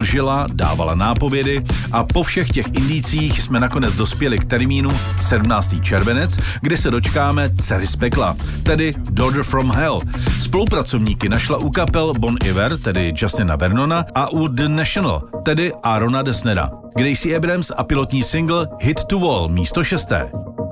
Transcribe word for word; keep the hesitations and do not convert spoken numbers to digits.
mlžila, dávala nápovědy a po všech těch indících jsme nakonec dospěli k termínu sedmnáctého červenec, kdy se dočkáme dcery z pekla, tedy Daughter from Hell. Spolupracovníky našla u kapel Bon Iver, tedy Justina Vernona, a u The National, tedy Aarona Dessnera. Gracie Abrams a pilotní single Hit to Wall místo šesté.